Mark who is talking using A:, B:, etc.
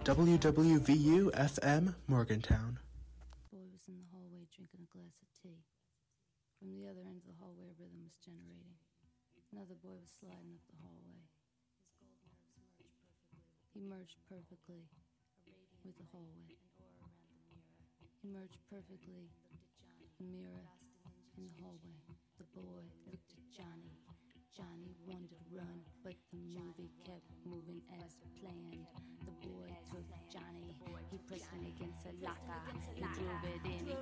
A: WWVU-FM Morgantown.
B: Boy was in the hallway drinking a glass of tea. From the other end of the hallway, a rhythm was generating. Another boy was sliding up the hallway. He merged perfectly with the hallway. He merged perfectly, the mirror in the hallway. The boy looked at Johnny. Johnny wanted to run, but the movie kept moving as planned. The boy took Johnny, he pressed him against a locker, he drove it in.